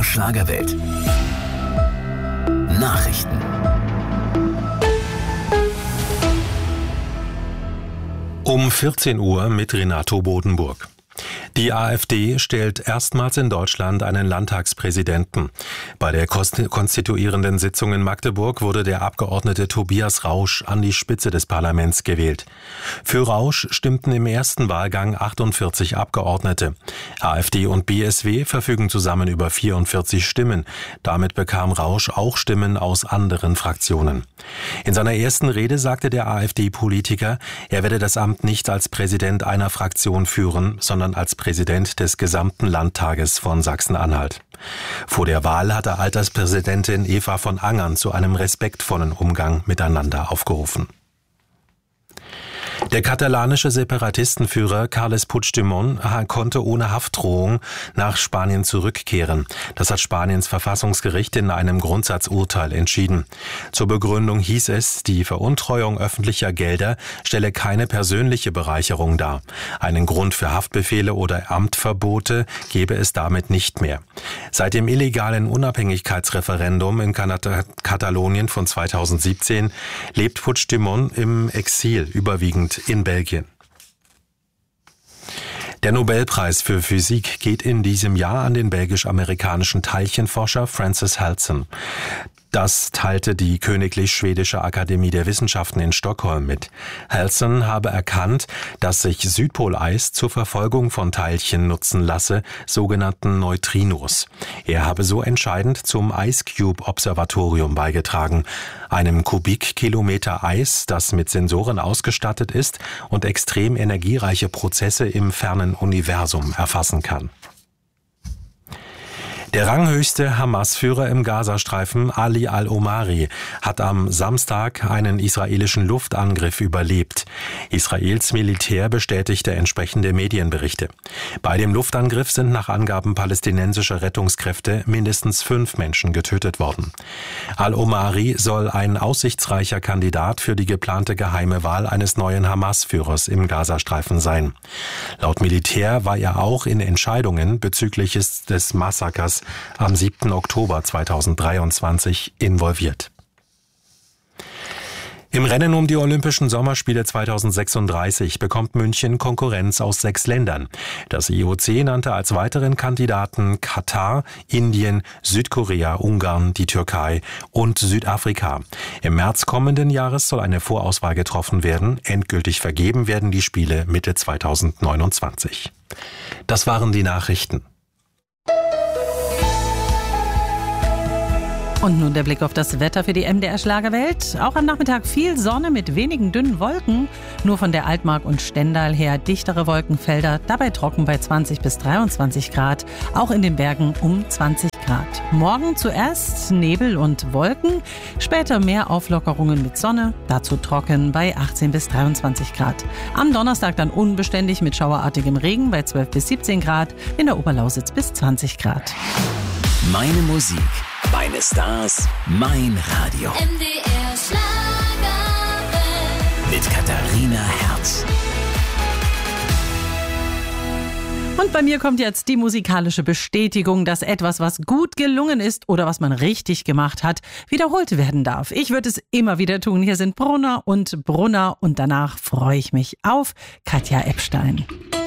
Schlagerwelt. Nachrichten. Um 14 Uhr mit Renato Bodenburg. Die AfD stellt erstmals in Deutschland einen Landtagspräsidenten. Bei der konstituierenden Sitzung in Magdeburg wurde der Abgeordnete Tobias Rausch an die Spitze des Parlaments gewählt. Für Rausch stimmten im ersten Wahlgang 48 Abgeordnete. AfD und BSW verfügen zusammen über 44 Stimmen. Damit bekam Rausch auch Stimmen aus anderen Fraktionen. In seiner ersten Rede sagte der AfD-Politiker, er werde das Amt nicht als Präsident einer Fraktion führen, sondern als Präsident des gesamten Landtages von Sachsen-Anhalt. Vor der Wahl hatte Alterspräsidentin Eva von Angern zu einem respektvollen Umgang miteinander aufgerufen. Der katalanische Separatistenführer Carles Puigdemont konnte ohne Haftdrohung nach Spanien zurückkehren. Das hat Spaniens Verfassungsgericht in einem Grundsatzurteil entschieden. Zur Begründung hieß es, die Veruntreuung öffentlicher Gelder stelle keine persönliche Bereicherung dar. Einen Grund für Haftbefehle oder Amtverbote gebe es damit nicht mehr. Seit dem illegalen Unabhängigkeitsreferendum in Katalonien von 2017 lebt Puigdemont im Exil, überwiegend in Belgien. Der Nobelpreis für Physik geht in diesem Jahr an den belgisch-amerikanischen Teilchenforscher Francis Halson. Das teilte die Königlich Schwedische Akademie der Wissenschaften in Stockholm mit. Halson habe erkannt, dass sich Südpoleis zur Verfolgung von Teilchen nutzen lasse, sogenannten Neutrinos. Er habe so entscheidend zum Ice Cube Observatorium beigetragen, einem Kubikkilometer Eis, das mit Sensoren ausgestattet ist und extrem energiereiche Prozesse im fernen Universum erfassen kann. Der ranghöchste Hamas-Führer im Gazastreifen, Ali al-Omari, hat am Samstag einen israelischen Luftangriff überlebt. Israels Militär bestätigte entsprechende Medienberichte. Bei dem Luftangriff sind nach Angaben palästinensischer Rettungskräfte mindestens 5 Menschen getötet worden. Al-Omari soll ein aussichtsreicher Kandidat für die geplante geheime Wahl eines neuen Hamas-Führers im Gazastreifen sein. Laut Militär war er auch in Entscheidungen bezüglich des Massakers am 7. Oktober 2023 involviert. Im Rennen um die Olympischen Sommerspiele 2036 bekommt München Konkurrenz aus 6 Ländern. Das IOC nannte als weiteren Kandidaten Katar, Indien, Südkorea, Ungarn, die Türkei und Südafrika. Im März kommenden Jahres soll eine Vorauswahl getroffen werden. Endgültig vergeben werden die Spiele Mitte 2029. Das waren die Nachrichten. Und nun der Blick auf das Wetter für die MDR Schlagerwelt. Auch am Nachmittag viel Sonne mit wenigen dünnen Wolken. Nur von der Altmark und Stendal her dichtere Wolkenfelder, dabei trocken bei 20 bis 23 Grad. Auch in den Bergen um 20 Grad. Morgen zuerst Nebel und Wolken, später mehr Auflockerungen mit Sonne, dazu trocken bei 18 bis 23 Grad. Am Donnerstag dann unbeständig mit schauerartigem Regen bei 12 bis 17 Grad, in der Oberlausitz bis 20 Grad. Meine Musik, meine Stars, mein Radio. MDR Schlagerwelt. Mit Katharina Herz. Und bei mir kommt jetzt die musikalische Bestätigung, dass etwas, was gut gelungen ist oder was man richtig gemacht hat, wiederholt werden darf. Ich würde es immer wieder tun. Hier sind Brunner und danach freue ich mich auf Katja Epstein.